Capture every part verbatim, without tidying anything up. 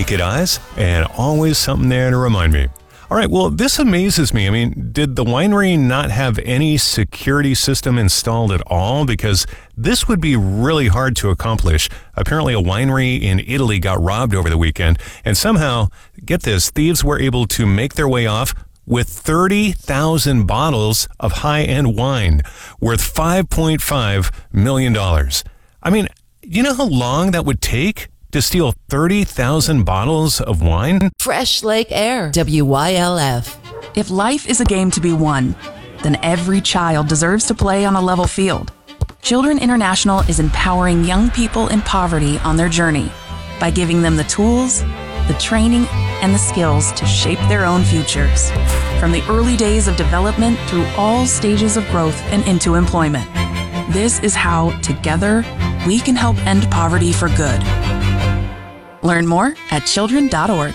naked eyes, and always something there to remind me. All right, well, this amazes me. I mean, did the winery not have any security system installed at all? Because this would be really hard to accomplish. Apparently, a winery in Italy got robbed over the weekend, and somehow, get this, thieves were able to make their way off with thirty thousand bottles of high-end wine worth five point five million dollars. I mean, you know how long that would take to steal thirty thousand bottles of wine? Fresh Lake Air, W Y L F. If life is a game to be won, then every child deserves to play on a level field. Children International is empowering young people in poverty on their journey by giving them the tools, the training, and the skills to shape their own futures. From the early days of development through all stages of growth and into employment. This is how, together, we can help end poverty for good. Learn more at children dot org.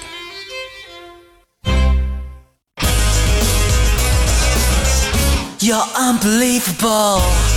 You're unbelievable.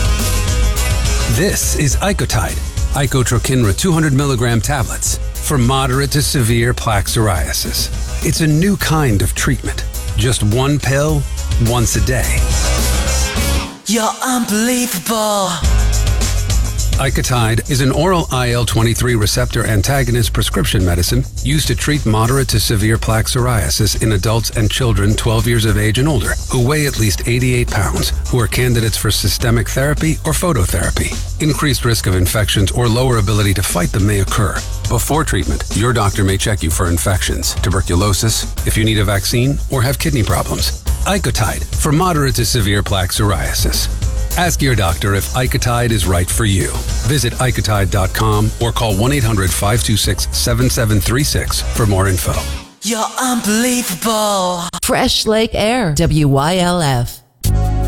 This is Icotide, Icotrokinra two hundred milligram tablets for moderate to severe plaque psoriasis. It's a new kind of treatment. Just one pill, once a day. You're unbelievable. Icotide is an oral I L twenty-three receptor antagonist prescription medicine used to treat moderate to severe plaque psoriasis in adults and children twelve years of age and older who weigh at least eighty-eight pounds, who are candidates for systemic therapy or phototherapy. Increased risk of infections or lower ability to fight them may occur. Before treatment, your doctor may check you for infections, tuberculosis, if you need a vaccine, or have kidney problems. Icotide for moderate to severe plaque psoriasis. Ask your doctor if Icotide is right for you. Visit icotide dot com or call one eight hundred, five two six, seven seven three six for more info. You're unbelievable. Fresh Lake Air, W Y L F.